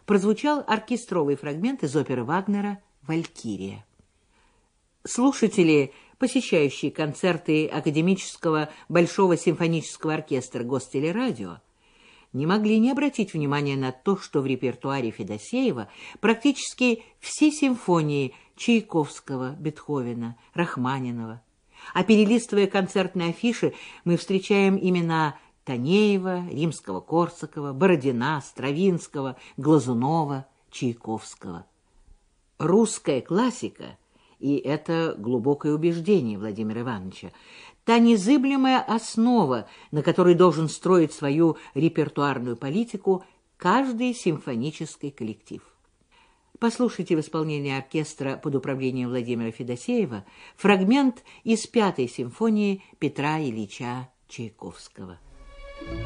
прозвучал оркестровый фрагмент из оперы Вагнера «Валькирия». Слушатели, посещающие концерты Академического Большого симфонического оркестра Гостелерадио, не могли не обратить внимания на то, что в репертуаре Федосеева практически все симфонии Чайковского, Бетховена, Рахманинова. А перелистывая концертные афиши, мы встречаем имена Танеева, Римского-Корсакова, Бородина, Стравинского, Глазунова, Чайковского. Русская классика, и это глубокое убеждение Владимира Ивановича, та незыблемая основа, на которой должен строить свою репертуарную политику каждый симфонический коллектив. Послушайте в исполнении оркестра под управлением Владимира Федосеева фрагмент из 5-й симфонии Петра Ильича Чайковского.